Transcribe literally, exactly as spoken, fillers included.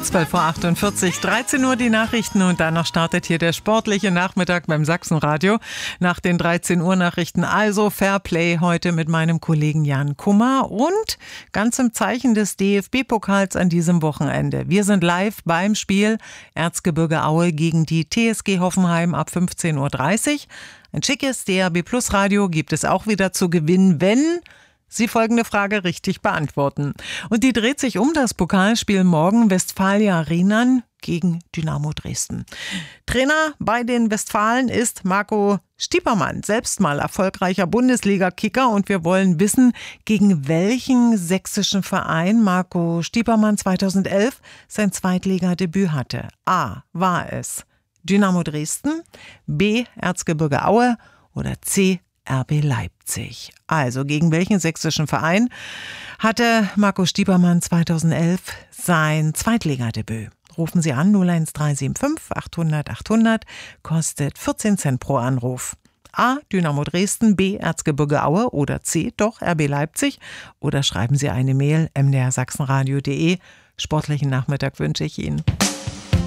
zwölf Uhr achtundvierzig, dreizehn Uhr die Nachrichten und danach startet hier der sportliche Nachmittag beim Sachsenradio. Nach den dreizehn Uhr Nachrichten also Fairplay heute mit meinem Kollegen Jan Kummer und ganz im Zeichen des D F B-Pokals an diesem Wochenende. Wir sind live beim Spiel Erzgebirge Aue gegen die T S G Hoffenheim ab fünfzehn Uhr dreißig. Ein schickes D A B Plus Radio gibt es auch wieder zu gewinnen, wenn Sie folgende Frage richtig beantworten. Und die dreht sich um das Pokalspiel morgen Westfalia Rheinland gegen Dynamo Dresden. Trainer bei den Westfalen ist Marco Stiepermann, selbst mal erfolgreicher Bundesliga-Kicker. Und wir wollen wissen, gegen welchen sächsischen Verein Marco Stiepermann zweitausendelf sein Zweitligadebüt hatte. A. War es Dynamo Dresden, B. Erzgebirge Aue oder C. R B Leipzig. Also gegen welchen sächsischen Verein hatte Marco Stiepermann zweitausendelf sein Zweitligadebüt? Rufen Sie an null eins drei sieben fünf achthundert achthundert, kostet vierzehn Cent pro Anruf. A. Dynamo Dresden, B. Erzgebirge Aue oder C. Doch R B Leipzig. Oder schreiben Sie eine Mail m d r sachsenradio punkt d e. Sportlichen Nachmittag wünsche ich Ihnen.